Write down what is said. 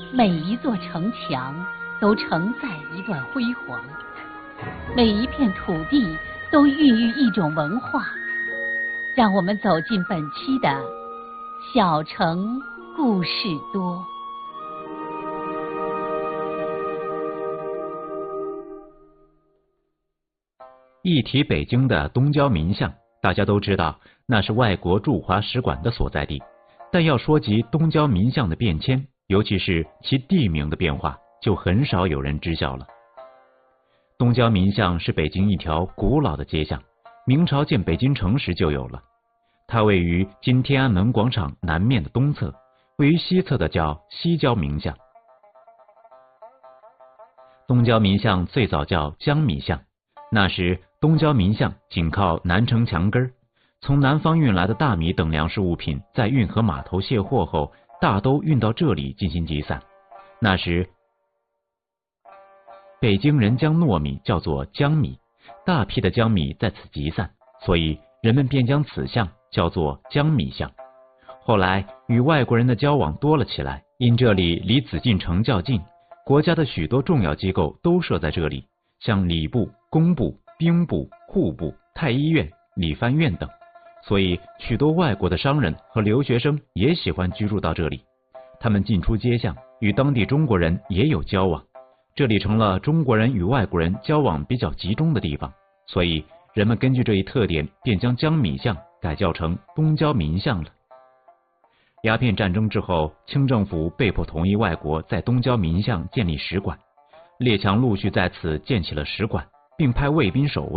每一座城墙都承载一段辉煌，每一片土地都孕育一种文化。让我们走进本期的小城故事多。 一提北京的东交民巷，大家都知道那是外国驻华使馆的所在地，但要说及东交民巷的变迁，尤其是其地名的变化，就很少有人知晓了。东交民巷是北京一条古老的街巷，明朝建北京城时就有了。它位于今天安门广场南面的东侧，位于西侧的叫西交民巷。东交民巷最早叫江米巷，那时东交民巷紧靠南城墙根，从南方运来的大米等粮食物品在运河码头卸货后，大都运到这里进行集散。那时北京人将糯米叫做江米，大批的江米在此集散，所以人们便将此巷叫做江米巷。后来与外国人的交往多了起来，因这里离紫禁城较近，国家的许多重要机构都设在这里，像礼部、工部、兵部、户部、太医院、理藩院等，所以许多外国的商人和留学生也喜欢居住到这里。他们进出街巷，与当地中国人也有交往，这里成了中国人与外国人交往比较集中的地方，所以人们根据这一特点，便将江米巷改叫成东交民巷了。鸦片战争之后，清政府被迫同意外国在东交民巷建立使馆，列强陆续在此建起了使馆，并派卫兵守卫。